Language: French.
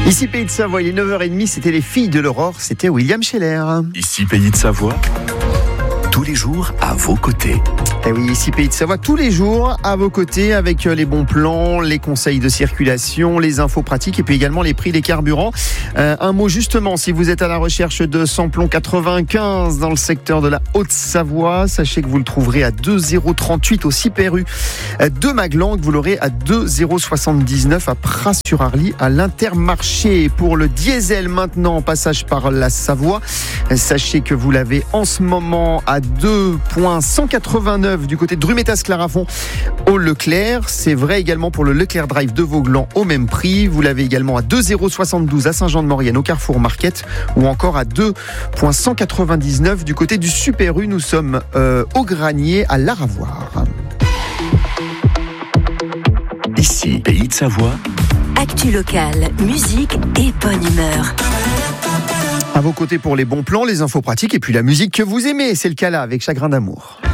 Ici Pays de Savoie, il est 9h30, c'était les filles de l'aurore, c'était William Scheller. Ici Pays de Savoie, tous les jours à vos côtés. Et oui, ici Pays de Savoie, tous les jours à vos côtés avec les bons plans, les conseils de circulation, les infos pratiques et puis également les prix des carburants. Un mot justement, si vous êtes à la recherche de samplon 95 dans le secteur de la Haute-Savoie, sachez que vous le trouverez à 2,038 au Siperu de Maglang, vous l'aurez à 2,079 à Pras-sur-Arly à l'Intermarché. Pour le diesel maintenant, passage par la Savoie, sachez que vous l'avez en ce moment à 2,189 du côté de Drumetas-Clarafond au Leclerc. C'est vrai également pour le Leclerc Drive de Vauglan au même prix. Vous l'avez également à 2,072 à Saint-Jean-de-Maurienne au Carrefour Market ou encore à 2,199 du côté du Super U. Nous sommes au Granier à Laravoir. Ici Pays de Savoie. Actu locale, musique et bonne humeur. À vos côtés pour les bons plans, les infos pratiques et puis la musique que vous aimez. C'est le cas là avec Chagrin d'amour.